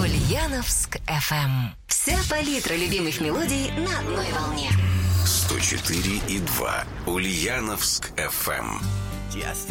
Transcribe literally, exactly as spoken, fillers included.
Ульяновск эф эм. Вся палитра любимых мелодий на одной волне. сто четыре и два Ульяновск эф эм. Just